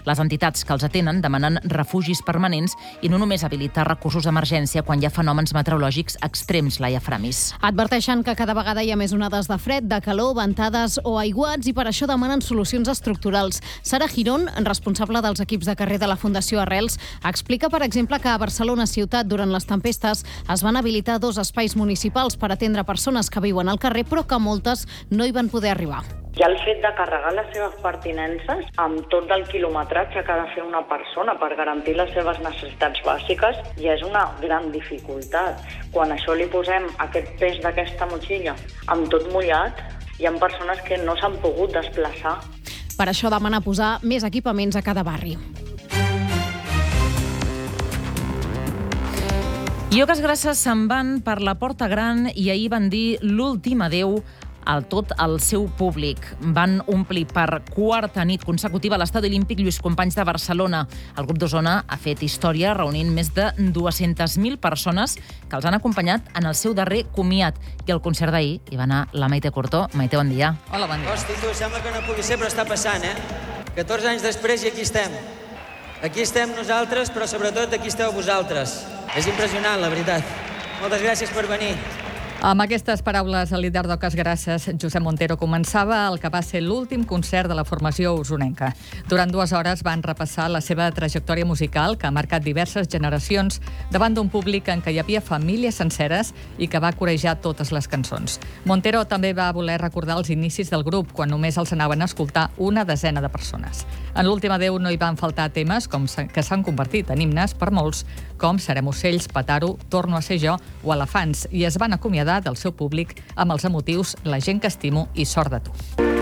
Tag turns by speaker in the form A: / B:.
A: Les entitats que els atenen demanen refugis permanents i no només habilitar recursos d'emergència quan hi ha fenòmens meteorològics extrems, Laia Framis.
B: Adverteixen que cada vegada hi ha més onades de fred, de calor, ventades o aiguats i per això demanen solucions estructurals. Sara Girón, responsable dels equips de carrer de la Fundació Arrels, explica, per exemple, que a Barcelona ciutat, durant les tempestes, es van habilitar 2 espais municipals per atendre persones que viuen al carrer, però que moltes no hi van poder arribar.
C: Ja el fet de carregar les seves pertinences amb tot el quilometratge que ha de fer una persona per garantir les seves necessitats bàsiques ja és una gran dificultat. Quan a això li posem aquest pes d'aquesta motxilla amb tot mullat, hi ha persones que no s'han pogut desplaçar.
B: Per això demana posar més equipaments a cada barri.
A: I Oques Grasses se'n van per la Porta Gran i ahir van dir l'últim adeu a tot el seu públic. Van omplir per 4a nit consecutiva l'Estadi Olímpic Lluís Companys de Barcelona. El grup d'Osona ha fet història reunint més de 200.000 persones que els han acompanyat en el seu darrer comiat. I al concert d'ahir hi va anar la Maite Cortó. Maite, bon dia.
D: Hola, bon dia.
E: Hosti, tu, sembla que no pugui ser, però està passant, 14 anys després i aquí estem. Aquí estem nosaltres, però sobretot aquí esteu vosaltres. És impressionant, la veritat. Moltes gràcies per venir.
D: Amb aquestes paraules, el líder d'Oques Grasses, Josep Montero, començava el que va ser l'últim concert de la formació usonenca. Durant 2 hores van repassar la seva trajectòria musical, que ha marcat diverses generacions, davant d'un públic en què hi havia famílies senceres i que va corejar totes les cançons. Montero també va voler recordar els inicis del grup, quan només els anaven a escoltar una desena de persones. En l'últim adeu no hi van faltar temes que s'han convertit en himnes per molts, com Serem ocells, Petaro, Torno a ser jo o Elefants, i es van acomiadar del seu públic amb els emotius La gent que estimo i Sort de tu.